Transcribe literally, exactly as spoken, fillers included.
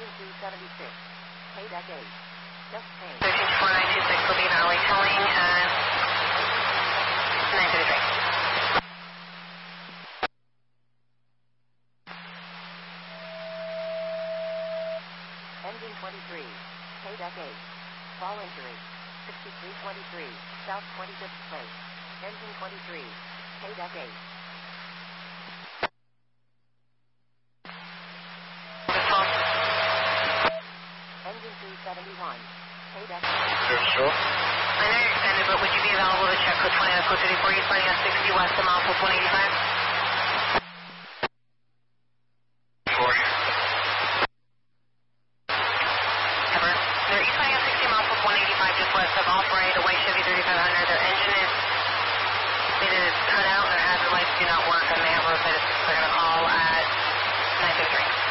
Engine two seventy-six. K deck eight. Just change. thirteen four nine two six will be an hourly towing at nine thirty-three. Engine twenty-three. K deck eight. Fall injury. sixty-three twenty-three. South twenty-fifth place. Engine twenty-three. K deck eight. Engine two seventy-one. K deck eight. Sure. I know you're extended, but would you be available to check code twenty on code thirty-four? You're starting at sixty west of mile one eighty-five? Four. Ever. They're east starting at sixty miles of one eighty-five just west of off-right, a white Chevy thirty-five hundred. Their engine is, it is cut out, and their hazard lights do not work, and they have roadside assistance. They're going to call at nine thirty-three.